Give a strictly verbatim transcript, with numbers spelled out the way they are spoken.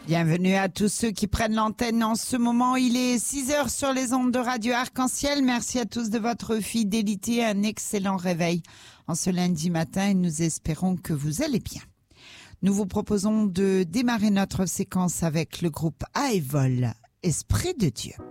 Bienvenue à tous ceux qui prennent l'antenne en ce moment. Il est six heures sur les ondes de Radio Arc-en-Ciel. Merci à tous de votre fidélité. Un excellent réveil en ce lundi matin et nous espérons que vous allez bien. Nous vous proposons de démarrer notre séquence avec le groupe Aevol, Esprit de Dieu.